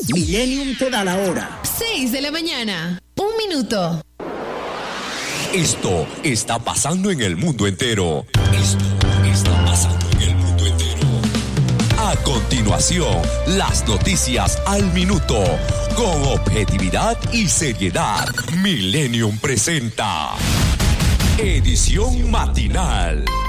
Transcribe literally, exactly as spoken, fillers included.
Millennium te da la hora. seis de la mañana. Un minuto. Esto está pasando en el mundo entero. Esto está pasando en el mundo entero. A continuación, las noticias al minuto. Con objetividad y seriedad. Millennium presenta Edición Matinal.